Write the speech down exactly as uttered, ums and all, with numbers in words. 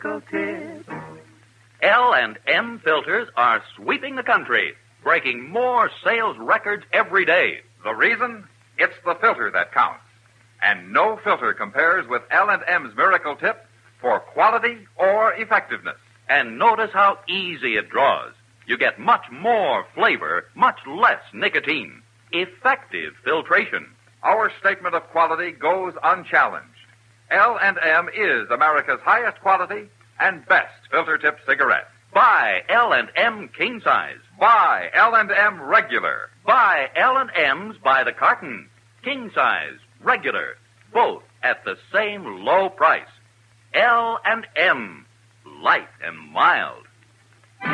Miracle Tip. L and M filters are sweeping the country, breaking more sales records every day. The reason? It's the filter that counts. And no filter compares with L and M's Miracle Tip for quality or effectiveness. And notice how easy it draws. You get much more flavor, much less nicotine. Effective filtration. Our statement of quality goes unchallenged. L and M is America's highest quality and best filter tip cigarette. Buy L and M King Size. Buy L and M Regular. Buy L and M's by the carton. King Size, Regular, both at the same low price. L and M, light and mild.